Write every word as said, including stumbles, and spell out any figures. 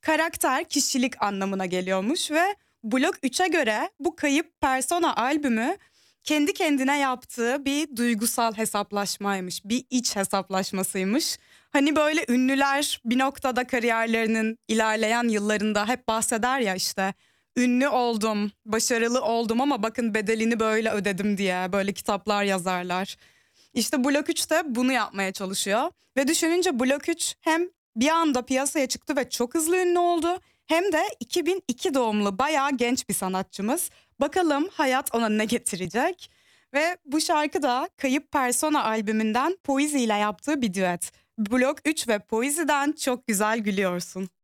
karakter, kişilik anlamına geliyormuş ve Blok üçe göre bu Kayıp Persona albümü kendi kendine yaptığı bir duygusal hesaplaşmaymış, bir iç hesaplaşmasıymış. Hani böyle ünlüler bir noktada kariyerlerinin ilerleyen yıllarında hep bahseder ya işte ünlü oldum, başarılı oldum ama bakın bedelini böyle ödedim diye böyle kitaplar yazarlar. İşte Blok üç de bunu yapmaya çalışıyor. Ve düşününce Blok üç hem bir anda piyasaya çıktı ve çok hızlı ünlü oldu. Hem de iki bin iki doğumlu bayağı genç bir sanatçımız. Bakalım hayat ona ne getirecek? Ve bu şarkı da Kayıp Persona albümünden Poezy ile yaptığı bir düet. Blok üç ve Poezy'den çok güzel gülüyorsun.